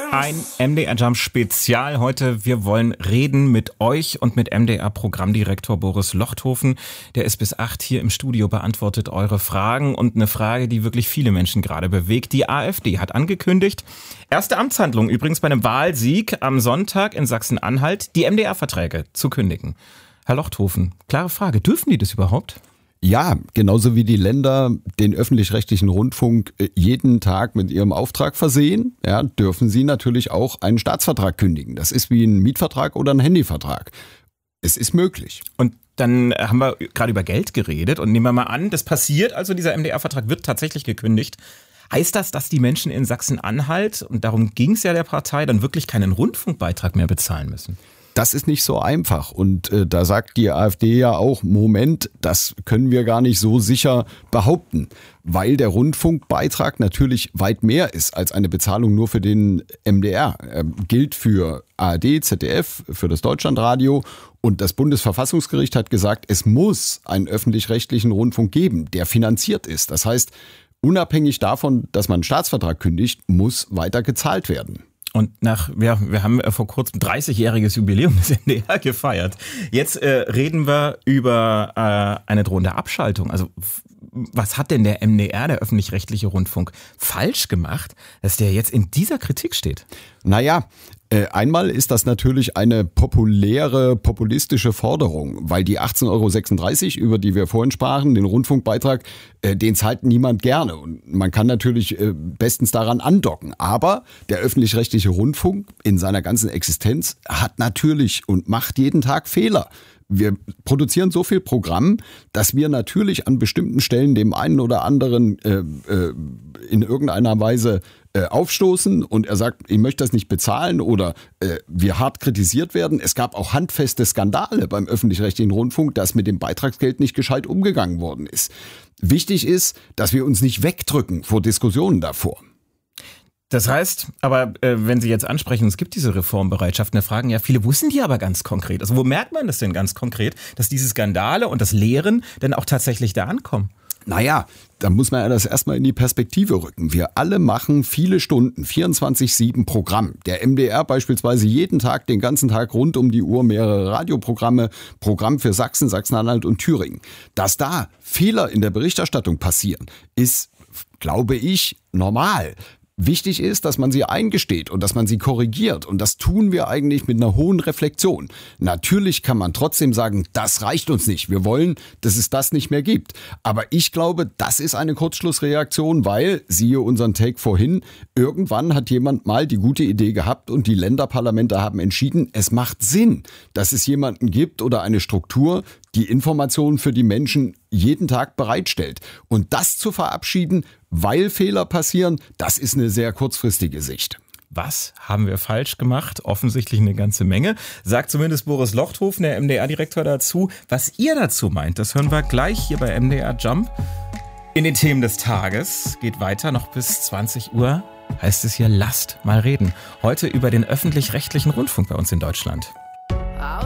Ein MDR Jump Spezial heute. Wir wollen reden mit euch und mit MDR Programmdirektor Boris Lochthofen. Der ist bis 8 hier im Studio, beantwortet eure Fragen. Und eine Frage, die wirklich viele Menschen gerade bewegt. Die AfD hat angekündigt, erste Amtshandlung übrigens bei einem Wahlsieg am Sonntag in Sachsen-Anhalt, die MDR-Verträge zu kündigen. Herr Lochthofen, klare Frage, dürfen die das überhaupt? Ja, genauso wie die Länder den öffentlich-rechtlichen Rundfunk jeden Tag mit ihrem Auftrag versehen, ja, dürfen sie natürlich auch einen Staatsvertrag kündigen. Das ist wie ein Mietvertrag oder ein Handyvertrag. Es ist möglich. Und dann haben wir gerade über Geld geredet und nehmen wir mal an, das passiert, also dieser MDR-Vertrag wird tatsächlich gekündigt. Heißt das, dass die Menschen in Sachsen-Anhalt, und darum ging es ja der Partei, dann wirklich keinen Rundfunkbeitrag mehr bezahlen müssen? Das ist nicht so einfach und da sagt die AfD ja auch, Moment, das können wir gar nicht so sicher behaupten, weil der Rundfunkbeitrag natürlich weit mehr ist als eine Bezahlung nur für den MDR. Gilt für ARD, ZDF, für das Deutschlandradio und das Bundesverfassungsgericht hat gesagt, es muss einen öffentlich-rechtlichen Rundfunk geben, der finanziert ist. Das heißt, unabhängig davon, dass man einen Staatsvertrag kündigt, muss weiter gezahlt werden. Und wir haben vor kurzem 30-jähriges Jubiläum des NDR gefeiert. Jetzt reden wir über eine drohende Abschaltung. Also was hat denn der MDR, der öffentlich-rechtliche Rundfunk, falsch gemacht, dass der jetzt in dieser Kritik steht? Naja, einmal ist das natürlich eine populistische Forderung, weil die 18,36 €, über die wir vorhin sprachen, den Rundfunkbeitrag, den zahlt niemand gerne. Und man kann natürlich bestens daran andocken. Aber der öffentlich-rechtliche Rundfunk in seiner ganzen Existenz hat natürlich und macht jeden Tag Fehler. Wir produzieren so viel Programm, dass wir natürlich an bestimmten Stellen dem einen oder anderen in irgendeiner Weise aufstoßen und er sagt, ich möchte das nicht bezahlen oder wir hart kritisiert werden. Es gab auch handfeste Skandale beim öffentlich-rechtlichen Rundfunk, dass mit dem Beitragsgeld nicht gescheit umgegangen worden ist. Wichtig ist, dass wir uns nicht wegdrücken vor Diskussionen davor. Das heißt, aber wenn Sie jetzt ansprechen, es gibt diese Reformbereitschaft, da fragen ja viele, wo sind die aber ganz konkret? Also wo merkt man das denn ganz konkret, dass diese Skandale und das Lehren denn auch tatsächlich da ankommen? Naja, da muss man ja das erstmal in die Perspektive rücken. Wir alle machen viele Stunden, 24/7 Programm. Der MDR beispielsweise jeden Tag, den ganzen Tag rund um die Uhr mehrere Radioprogramme, Programm für Sachsen, Sachsen-Anhalt und Thüringen. Dass da Fehler in der Berichterstattung passieren, ist, glaube ich, normal. Wichtig ist, dass man sie eingesteht und dass man sie korrigiert. Und das tun wir eigentlich mit einer hohen Reflexion. Natürlich kann man trotzdem sagen, das reicht uns nicht. Wir wollen, dass es das nicht mehr gibt. Aber ich glaube, das ist eine Kurzschlussreaktion, weil, siehe unseren Take vorhin, irgendwann hat jemand mal die gute Idee gehabt und die Länderparlamente haben entschieden, es macht Sinn, dass es jemanden gibt oder eine Struktur, die Informationen für die Menschen jeden Tag bereitstellt. Und das zu verabschieden, weil Fehler passieren, das ist eine sehr kurzfristige Sicht. Was haben wir falsch gemacht? Offensichtlich eine ganze Menge. Sagt zumindest Boris Lochthofen, der MDR-Direktor, dazu. Was ihr dazu meint, das hören wir gleich hier bei MDR Jump. In den Themen des Tages geht weiter, noch bis 20 Uhr heißt es hier, lasst mal reden. Heute über den öffentlich-rechtlichen Rundfunk bei uns in Deutschland.